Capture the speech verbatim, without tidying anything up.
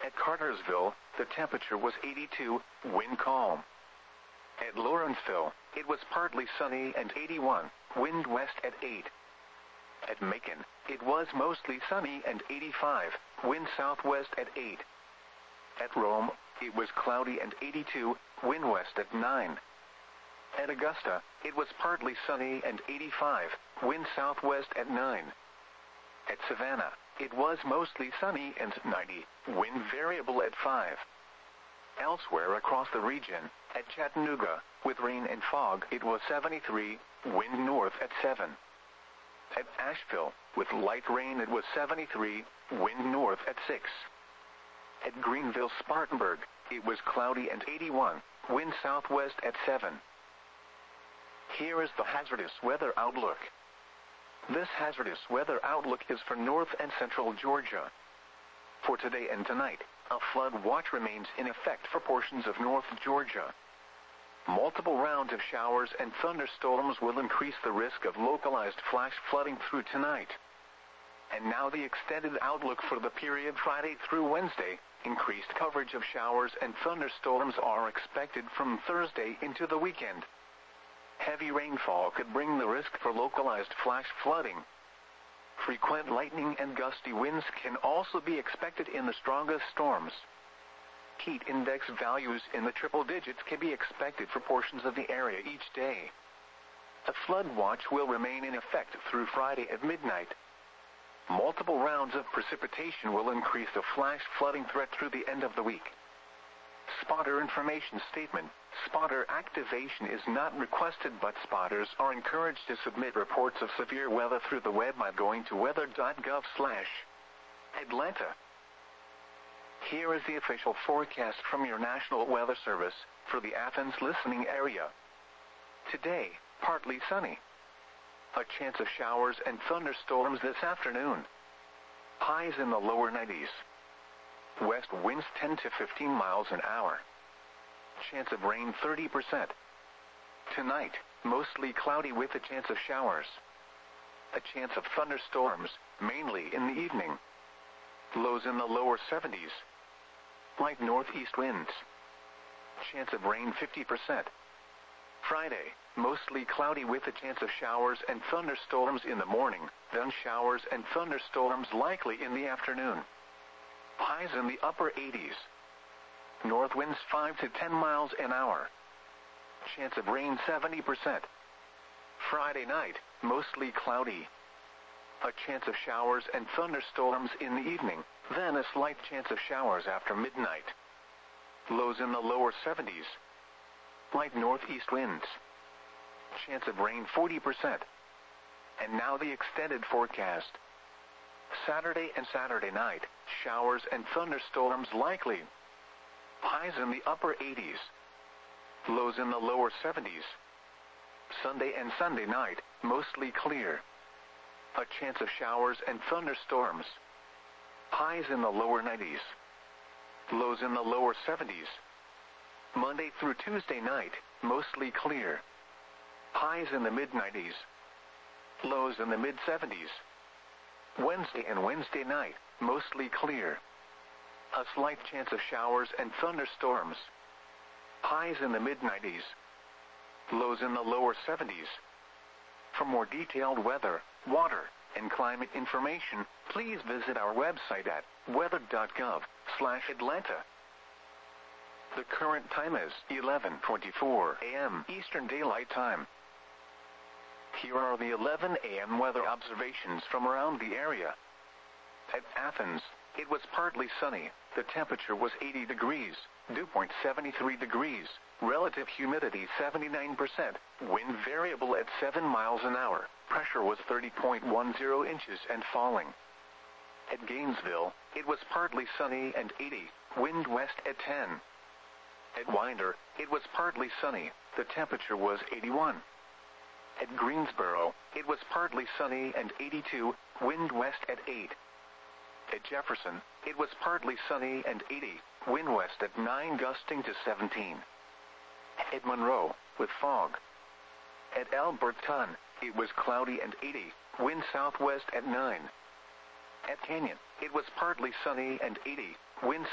At Cartersville, the temperature was eighty-two, wind calm. At Lawrenceville, it was partly sunny and eighty-one, wind west at eight. At Macon, it was mostly sunny and eighty-five, wind southwest at eight. At Rome, it was cloudy and eighty-two, wind west at nine. At Augusta, it was partly sunny and eighty-five, wind southwest at nine. At Savannah, it was mostly sunny and ninety, wind variable at five. Elsewhere across the region, at Chattanooga, with rain and fog, it was seventy-three, wind north at seven. At Asheville, with light rain, it was seventy-three, wind north at six. At Greenville-Spartanburg, it was cloudy and eighty-one, wind southwest at seven. Here is the hazardous weather outlook. This hazardous weather outlook is for north and central Georgia. For today and tonight, a flood watch remains in effect for portions of North Georgia. Multiple rounds of showers and thunderstorms will increase the risk of localized flash flooding through tonight. And now the extended outlook for the period Friday through Wednesday. Increased coverage of showers and thunderstorms are expected from Thursday into the weekend. Heavy rainfall could bring the risk for localized flash flooding. Frequent lightning and gusty winds can also be expected in the strongest storms. Heat index values in the triple digits can be expected for portions of the area each day. A flood watch will remain in effect through Friday at midnight. Multiple rounds of precipitation will increase the flash flooding threat through the end of the week. Spotter information statement. Spotter activation is not requested, but spotters are encouraged to submit reports of severe weather through the web by going to weather dot gov slash Atlanta. Here is the official forecast from your National Weather Service for the Athens listening area. Today, partly sunny. A chance of showers and thunderstorms this afternoon. Highs in the lower nineties. West winds ten to fifteen miles an hour. Chance of rain thirty percent. Tonight, mostly cloudy with a chance of showers. A chance of thunderstorms, mainly in the evening. Lows in the lower seventies. Light northeast winds. Chance of rain fifty percent. Friday, mostly cloudy with a chance of showers and thunderstorms in the morning, then showers and thunderstorms likely in the afternoon. Highs in the upper eighties. North winds five to ten miles an hour. Chance of rain seventy percent. Friday night, mostly cloudy. A chance of showers and thunderstorms in the evening, then a slight chance of showers after midnight. Lows in the lower seventies. Light northeast winds. Chance of rain forty percent. And now the extended forecast. Saturday and Saturday night, showers and thunderstorms likely. Highs in the upper eighties. Lows in the lower seventies. Sunday and Sunday night, mostly clear. A chance of showers and thunderstorms. Highs in the lower nineties. Lows in the lower seventies. Monday through Tuesday night, mostly clear. Highs in the mid nineties. Lows in the mid seventies. Wednesday and Wednesday night, mostly clear. A slight chance of showers and thunderstorms. Highs in the mid nineties. Lows in the lower seventies. For more detailed weather, water, and climate information, please visit our website at weather dot gov slash Atlanta. The current time is eleven twenty-four a m Eastern Daylight Time. Here are the eleven a m weather observations from around the area. At Athens, it was partly sunny. The temperature was eighty degrees, dew point seventy-three degrees, relative humidity seventy-nine percent, wind variable at seven miles an hour, pressure was thirty point one zero inches and falling. At Gainesville, it was partly sunny and eighty, wind west at ten. At Winder, it was partly sunny. The temperature was eighty-one. At Greensboro, it was partly sunny and eighty-two, wind west at eight. At Jefferson, it was partly sunny and eighty, wind west at nine gusting to seventeen. At Monroe, with fog. At Alberton, it was cloudy and eighty, wind southwest at nine. At Canyon, it was partly sunny and eighty, wind